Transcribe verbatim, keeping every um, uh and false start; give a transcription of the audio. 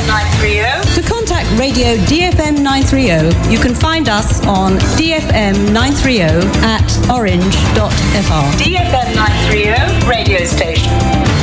nine three zero. To contact Radio D F M nine three zero, you can find us on D F M nine three zero at orange dot F R. D F M